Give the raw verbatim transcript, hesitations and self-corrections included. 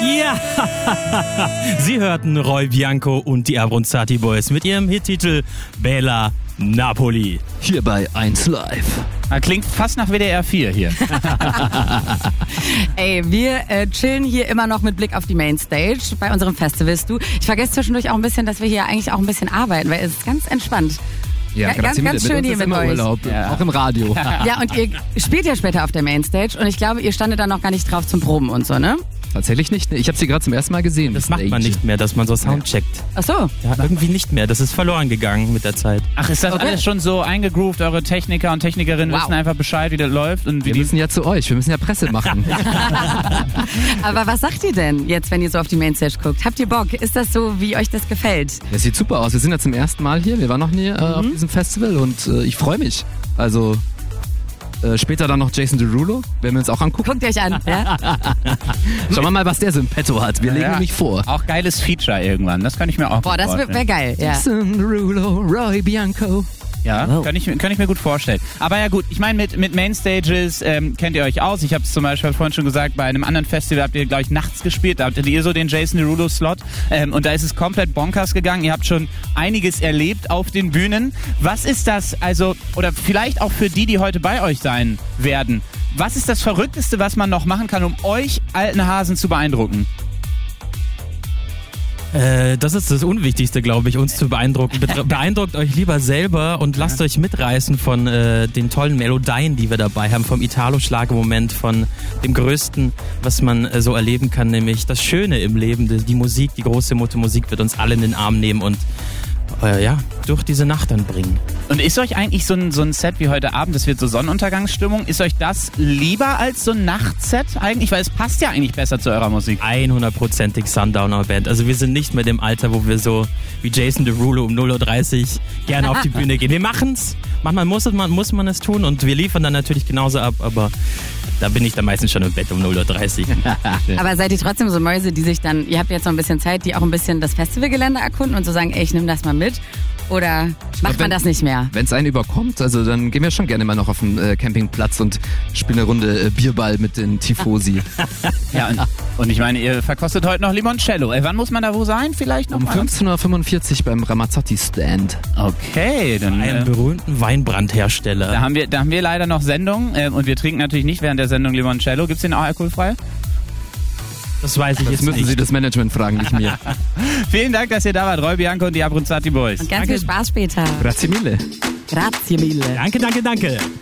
Ja, Sie hörten Roy Bianco und die Abronzati Boys mit ihrem Hittitel Bella Napoli. Hier bei eins Live. Klingt fast nach W D R vier hier. Ey, wir äh, chillen hier immer noch mit Blick auf die Mainstage bei unserem Festival. Du, ich vergesse zwischendurch auch ein bisschen, dass wir hier eigentlich auch ein bisschen arbeiten, weil es ist ganz entspannt. Ja, Ga- ganz, ganz schön hier mit euch. Urlaub, ja. Auch im Radio. Ja, und ihr spielt ja später auf der Mainstage und ich glaube, ihr standet da noch gar nicht drauf zum Proben und so, ne? Tatsächlich nicht. Ich habe sie gerade zum ersten Mal gesehen. Das macht man nicht mehr, dass man so Sound checkt. Ach so. Ja, irgendwie nicht mehr. Das ist verloren gegangen mit der Zeit. Ach, ist das Okay. alles schon so eingegroovt? Eure Techniker und Technikerinnen Wow. wissen einfach Bescheid, wie das läuft? Und wie Wir die müssen ja zu euch. Wir müssen ja Presse machen. Aber was sagt ihr denn jetzt, wenn ihr so auf die Mainstage guckt? Habt ihr Bock? Ist das so, wie euch das gefällt? Das sieht super aus. Wir sind ja zum ersten Mal hier. Wir waren noch nie äh, auf diesem Festival und äh, ich freue mich. Also äh, später dann noch Jason Derulo. Werden wir uns auch angucken. Guckt ihr euch an, ja? Schauen wir mal, was der so im Petto hat. Wir legen Ja. nämlich vor. Auch geiles Feature irgendwann. Das kann ich mir auch Boah, gut das wäre vorstellen. wär geil, ja. Jason Derulo, Roy Bianco. Ja, Wow. kann ich, kann ich mir gut vorstellen. Aber ja gut, ich meine, mit, mit Mainstages ähm, kennt ihr euch aus. Ich habe es zum Beispiel vorhin schon gesagt, bei einem anderen Festival habt ihr, glaube ich, nachts gespielt. Da hattet ihr so den Jason Derulo-Slot. Ähm, und da ist es komplett bonkers gegangen. Ihr habt schon einiges erlebt auf den Bühnen. Was ist das, also, oder vielleicht auch für die, die heute bei euch sein werden, was ist das Verrückteste, was man noch machen kann, um euch alten Hasen zu beeindrucken? Äh, das ist das Unwichtigste, glaube ich, uns zu beeindrucken. Betra- beeindruckt euch lieber selber und lasst euch mitreißen von äh, den tollen Melodien, die wir dabei haben, vom Italo-Schlager-Moment, von dem Größten, was man äh, so erleben kann, nämlich das Schöne im Leben, die, die Musik, die große Mutter Musik wird uns alle in den Arm nehmen und äh, ja, durch diese Nacht dann bringen. Und ist euch eigentlich so ein, so ein Set wie heute Abend, das wird so Sonnenuntergangsstimmung, ist euch das lieber als so ein Nachtset eigentlich? Weil es passt ja eigentlich besser zu eurer Musik. hundertprozentig Sundowner-Band. Also wir sind nicht mehr dem Alter, wo wir so wie Jason Derulo um null Uhr dreißig gerne auf die Bühne gehen. Wir machen's. Manchmal muss, es, man, muss man es tun und wir liefern dann natürlich genauso ab, aber da bin ich dann meistens schon im Bett um null Uhr dreißig. Aber seid ihr trotzdem so Mäuse, die sich dann, ihr habt jetzt noch ein bisschen Zeit, die auch ein bisschen das Festivalgelände erkunden und so sagen, ey, ich nehme das mal mit? Oder macht man das nicht mehr? Wenn es einen überkommt, also dann gehen wir schon gerne mal noch auf den äh, Campingplatz und spielen eine Runde äh, Bierball mit den Tifosi. Ja, und, und ich meine, ihr verkostet heute noch Limoncello. Ey, wann muss man da wo sein? Vielleicht noch Um mal? fünfzehn Uhr fünfundvierzig beim Ramazzotti-Stand. Okay, dann Einen äh, berühmten Weinbrandhersteller. da, haben wir, da haben wir leider noch Sendung äh, und wir trinken natürlich nicht während der Sendung Limoncello. Gibt's den auch alkoholfrei? Das weiß ich Jetzt jetzt müssen nicht. Sie das Management fragen, nicht mir. Vielen Dank, dass ihr da wart. Roy Bianco und die Abronzati Boys. Und ganz viel Spaß später. Grazie mille. Grazie mille. Danke, danke, danke.